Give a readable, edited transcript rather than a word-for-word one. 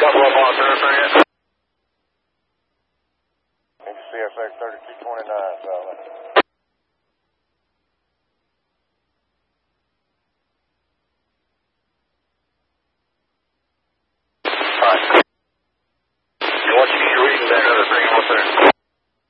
Couple of on thoroughfare yet? CSX 3229, South.